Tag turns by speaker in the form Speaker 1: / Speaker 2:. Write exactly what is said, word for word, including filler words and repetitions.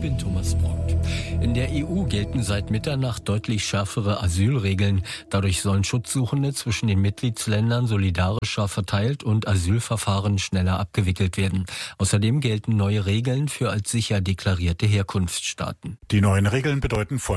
Speaker 1: bin Thomas Brock. In der E U gelten seit Mitternacht deutlich schärfere Asylregeln. Dadurch sollen Schutzsuchende zwischen den Mitgliedsländern solidarischer verteilt und Asylverfahren schneller abgewickelt werden. Außerdem gelten neue Regeln für als sicher deklarierte Herkunftsstaaten.
Speaker 2: Die neuen Regeln bedeuten